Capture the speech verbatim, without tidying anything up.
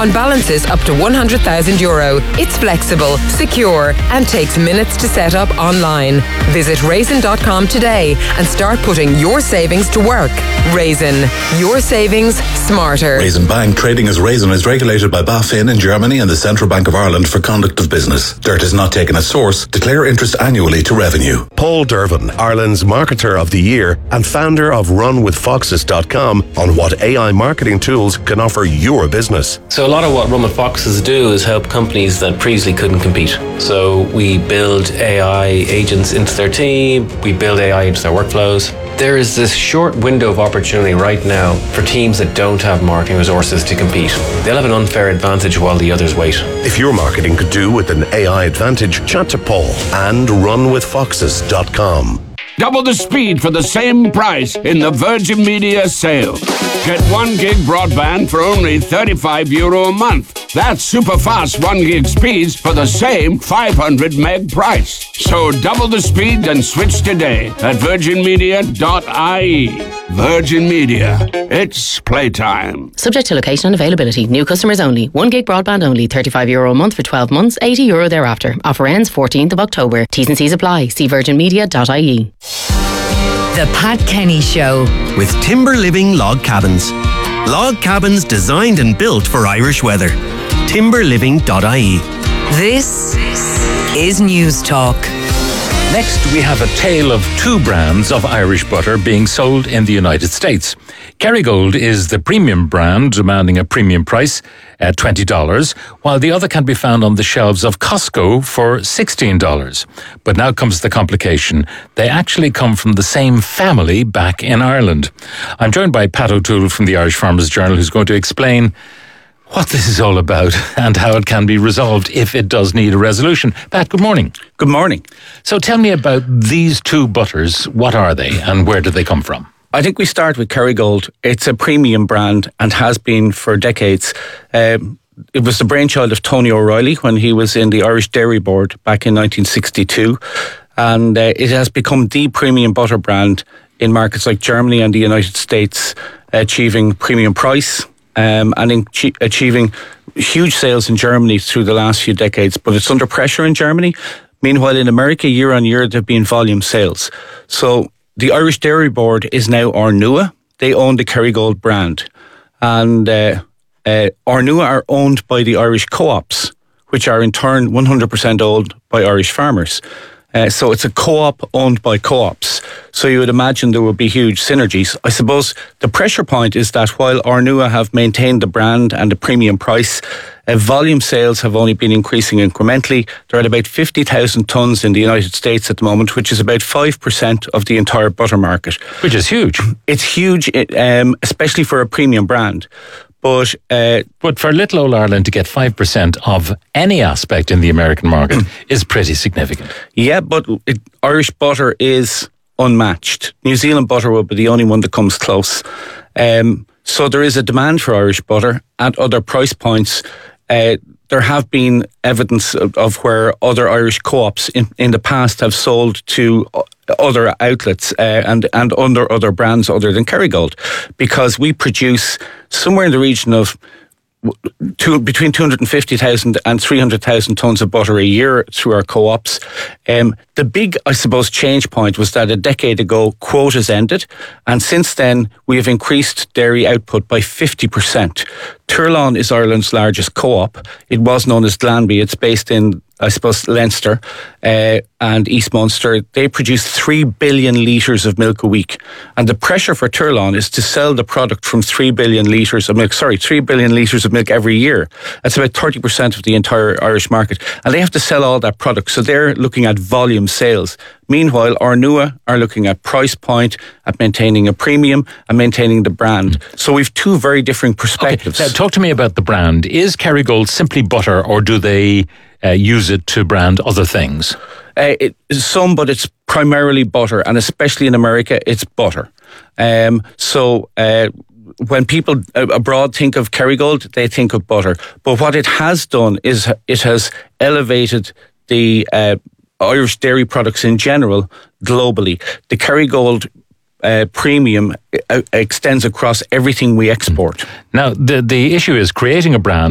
on balances up to one hundred thousand euro. It's flexible, secure, and takes minutes to set up online. Visit raisin dot com today and start putting your savings to work. Raisin, your savings smarter. Raisin Bank, trading as Raisin, is regulated by BaFin in Germany and the Central Bank of Ireland for conduct of business. Dirt is not taken at source. Declare interest annually to revenue. Paul Dervin, Ireland's Marketer of the Year and founder of run with foxes dot com, on what A I marketing tools can offer your business. So a lot of what Run with Foxes do is help companies that previously couldn't compete. So we build A I agents into their team, we build A I into their workflows. There is this short window of opportunity right now for teams that don't have marketing resources to compete. They'll have an unfair advantage while the others wait. If your marketing could do with an A I advantage, chat to Paul and run with foxes dot com. Double the speed for the same price in the Virgin Media sale. Get one gig broadband for only thirty-five euro a month. That's super fast one gig speeds for the same five hundred meg price. So double the speed and switch today at virgin media dot I E. Virgin Media. It's playtime. Subject to location and availability. New customers only. one gig broadband only. thirty-five euro a month for twelve months. eighty euro thereafter. Offer ends fourteenth of October. T's and C's apply. See virgin media dot I E. The Pat Kenny Show with Timber Living Log Cabins. Log cabins designed and built for Irish weather. timber living dot I E. This is News Talk. Next, we have a tale of two brands of Irish butter being sold in the United States. Kerrygold is the premium brand, demanding a premium price at twenty dollars, while the other can be found on the shelves of Costco for sixteen dollars. But now comes the complication. They actually come from the same family back in Ireland. I'm joined by Pat O'Toole from the Irish Farmers Journal, who's going to explain what this is all about and how it can be resolved if it does need a resolution. Pat, good morning. Good morning. So tell me about these two butters. What are they and where do they come from? I think we start with Kerrygold. It's a premium brand and has been for decades. Um, it was the brainchild of Tony O'Reilly when he was in the Irish Dairy Board back in nineteen sixty-two. And uh, it has become the premium butter brand in markets like Germany and the United States, achieving premium price, Um, and in ch- achieving huge sales in Germany through the last few decades. But it's under pressure in Germany. Meanwhile, in America, year on year, there have been volume sales. So the Irish Dairy Board is now Arnua. They own the Kerrygold brand. And uh, uh, Arnua are owned by the Irish co-ops, which are in turn one hundred percent owned by Irish farmers. Uh, so it's a co-op owned by co-ops. So you would imagine there would be huge synergies. I suppose the pressure point is that while Arnua have maintained the brand and the premium price, uh, volume sales have only been increasing incrementally. They're at about fifty thousand tonnes in the United States at the moment, which is about five percent of the entire butter market. Which is huge. It's huge, um, especially for a premium brand. But uh, but for little old Ireland to get five percent of any aspect in the American market is pretty significant. Yeah, but it, Irish butter is unmatched. New Zealand butter will be the only one that comes close. Um, so there is a demand for Irish butter at other price points. Uh, there have been evidence of, of where other Irish co-ops in, in the past have sold to other outlets uh, and, and under other brands other than Kerrygold, because we produce somewhere in the region of two, between two hundred fifty thousand and three hundred thousand tonnes of butter a year through our co-ops. Um, the big, I suppose, change point was that a decade ago, quotas ended. And since then, we have increased dairy output by fifty percent. Turlon is Ireland's largest co-op. It was known as Glanby. It's based in, I suppose, Leinster uh, and East Munster. They produce three billion litres of milk a week. And the pressure for Turlon is to sell the product from three billion litres of milk, sorry, three billion litres of milk every year. That's about thirty percent of the entire Irish market. And they have to sell all that product. So they're looking at volume sales. Meanwhile, Arnua are looking at price point, at maintaining a premium and maintaining the brand. Mm. So we've two very different perspectives. Okay. Now, talk to me about the brand. Is Kerrygold simply butter, or do they uh, use it to brand other things? Uh, it, some, but it's primarily butter, and especially in America, it's butter. Um, so uh, when people abroad think of Kerrygold, they think of butter. But what it has done is it has elevated the uh, Irish dairy products in general globally. The Kerrygold uh, premium uh, extends across everything we export. Now, the, the issue is creating a brand